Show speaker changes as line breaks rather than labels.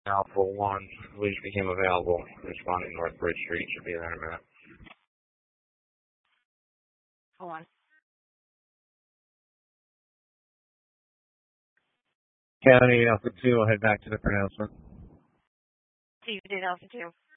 Alpha 1, police became available. Responding North Bridge Street. Should be there in a minute.
Hold on.
County Alpha 2 will head back to the pronouncement.
So you did Alpha 2.